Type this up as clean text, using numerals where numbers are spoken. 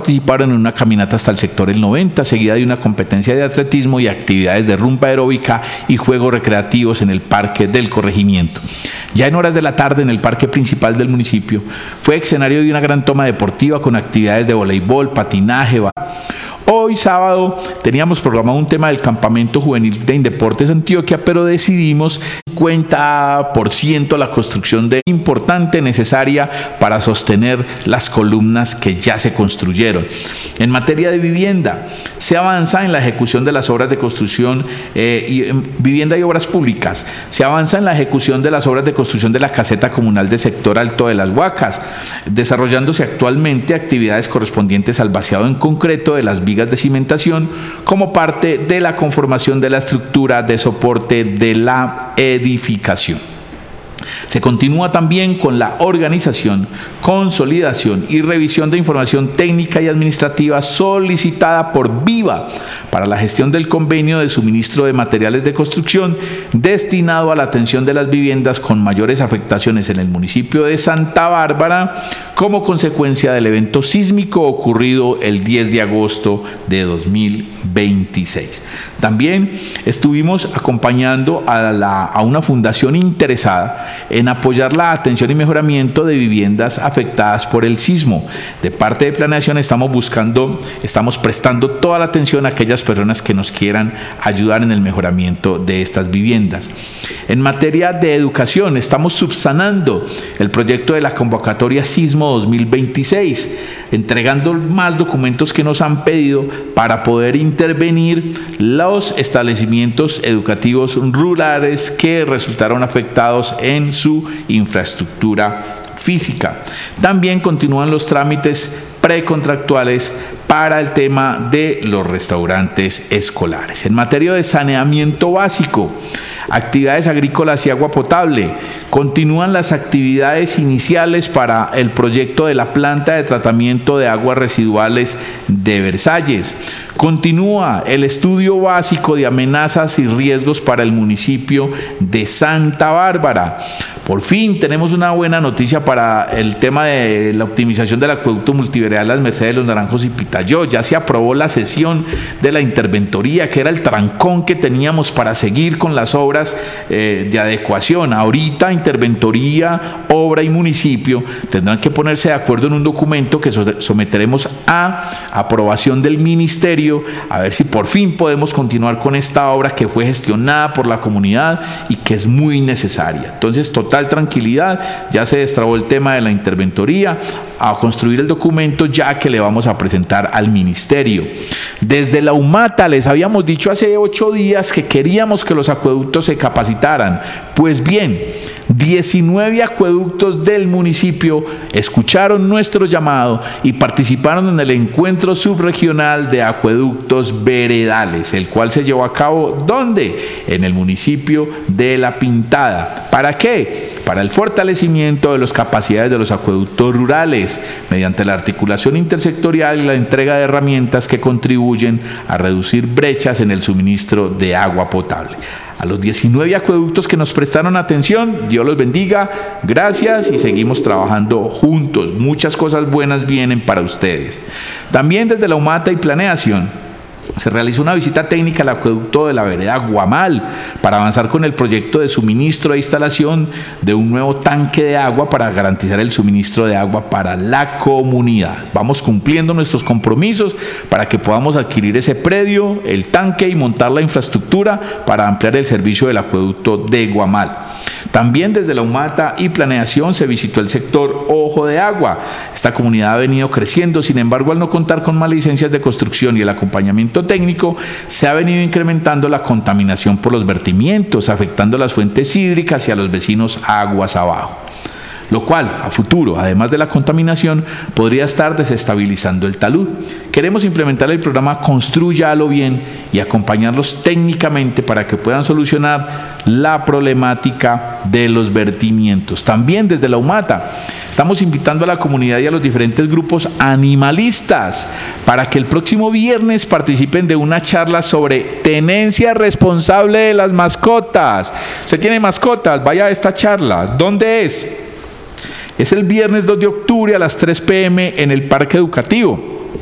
participaron en una caminata hasta el sector El 90, seguida de una competencia de atletismo y actividades de rumba aeróbica y juegos recreativos en el Parque del Corregimiento. Ya en horas de la tarde, en el parque principal del municipio, fue escenario de una gran toma deportiva con actividades de voleibol, patinaje. Hoy sábado teníamos programado un tema del campamento juvenil de Indeportes Antioquia, pero decidimos 50% la construcción de importante, necesaria para sostener las columnas que ya se construyeron. En materia de vivienda, se avanza en la ejecución de las obras de construcción vivienda y obras públicas. Se avanza en la ejecución de las obras de construcción de la caseta comunal del sector Alto de las Huacas, desarrollándose actualmente actividades correspondientes al vaciado en concreto de las vigas de cimentación como parte de la conformación de la estructura de soporte de la edificación. Se continúa también con la organización, consolidación y revisión de información técnica y administrativa solicitada por Viva para la gestión del convenio de suministro de materiales de construcción destinado a la atención de las viviendas con mayores afectaciones en el municipio de Santa Bárbara como consecuencia del evento sísmico ocurrido el 10 de agosto de 2026. También estuvimos acompañando a una fundación interesada en apoyar la atención y mejoramiento de viviendas afectadas por el sismo. De parte de planeación estamos prestando toda la atención a aquellas personas que nos quieran ayudar en el mejoramiento de estas viviendas. En materia de educación, estamos subsanando el proyecto de la convocatoria Sismo 2026, entregando más documentos que nos han pedido para poder intervenir los establecimientos educativos rurales que resultaron afectados en su infraestructura física. También continúan los trámites precontractuales para el tema de los restaurantes escolares. En materia de saneamiento básico, actividades agrícolas y agua potable, continúan las actividades iniciales para el proyecto de la planta de tratamiento de aguas residuales de Versalles. Continúa el estudio básico de amenazas y riesgos para el municipio de Santa Bárbara. Por fin tenemos una buena noticia para el tema de la optimización del acueducto multiveredal Las Mercedes, Los Naranjos y Pitayó. Ya se aprobó la sesión de la interventoría, que era el trancón que teníamos para seguir con las obras de adecuación. Ahorita interventoría, obra y municipio tendrán que ponerse de acuerdo en un documento que someteremos a aprobación del ministerio, a ver si por fin podemos continuar con esta obra que fue gestionada por la comunidad y que es muy necesaria. Entonces, total tranquilidad, ya se destrabó el tema de la interventoría, a construir el documento ya que le vamos a presentar al ministerio. Desde la UMATA les habíamos dicho hace 8 días que queríamos que los acueductos se capacitaran. Pues bien, 19 acueductos del municipio escucharon nuestro llamado y participaron en el encuentro subregional de acueductos veredales, el cual se llevó a cabo, ¿dónde? En el municipio de La Pintada. ¿Para qué? Para el fortalecimiento de las capacidades de los acueductos rurales, mediante la articulación intersectorial y la entrega de herramientas que contribuyen a reducir brechas en el suministro de agua potable. A los 19 acueductos que nos prestaron atención, Dios los bendiga, gracias y seguimos trabajando juntos. Muchas cosas buenas vienen para ustedes. También desde la UMATA y Planeación se realizó una visita técnica al acueducto de la vereda Guamal para avanzar con el proyecto de suministro e instalación de un nuevo tanque de agua para garantizar el suministro de agua para la comunidad. Vamos cumpliendo nuestros compromisos para que podamos adquirir ese predio, el tanque y montar la infraestructura para ampliar el servicio del acueducto de Guamal. También desde la UMATA y Planeación se visitó el sector Ojo de Agua. Esta comunidad ha venido creciendo, sin embargo, al no contar con más licencias de construcción y el acompañamiento técnico, se ha venido incrementando la contaminación por los vertimientos, afectando las fuentes hídricas y a los vecinos aguas abajo. Lo cual, a futuro, además de la contaminación, podría estar desestabilizando el talud. Queremos implementar el programa Construyalo Bien y acompañarlos técnicamente para que puedan solucionar la problemática de los vertimientos. También desde la UMATA estamos invitando a la comunidad y a los diferentes grupos animalistas para que el próximo viernes participen de una charla sobre tenencia responsable de las mascotas. ¿Usted tiene mascotas? Vaya a esta charla. ¿Dónde es? Es el viernes 2 de octubre a las 3 p.m. en el Parque Educativo.